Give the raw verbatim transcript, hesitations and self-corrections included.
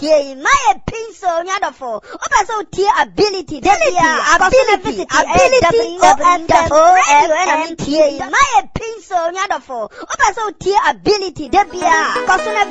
tie my pencil nyadofo. Opa so tie ability. Ability, ability, ability, radio and tie my pencil nyadofo. Opa so tie ability. Debia. Kosuna